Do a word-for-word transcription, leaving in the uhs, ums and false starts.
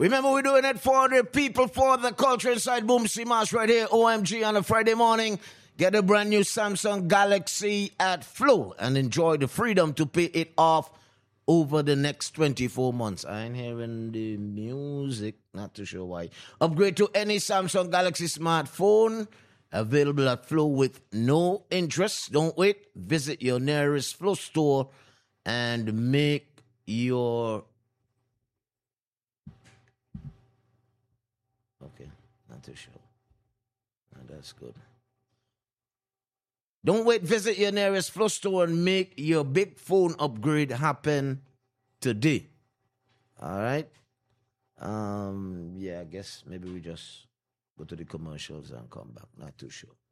Remember, we're doing it for the people, for the culture inside Boom C Mash right here, O M G, on a Friday morning. Get a brand new Samsung Galaxy at Flow and enjoy the freedom to pay it off over the next twenty-four months. I ain't hearing the music, not too sure why. Upgrade to any Samsung Galaxy smartphone, available at Flow with no interest. Don't wait. Visit your nearest Flow store and make your... Okay, not too sure. Oh, that's good. Don't wait. Visit your nearest Flow store and make your big phone upgrade happen today. All right? Um, yeah, I guess maybe we just go to the commercials and come back. Not too sure.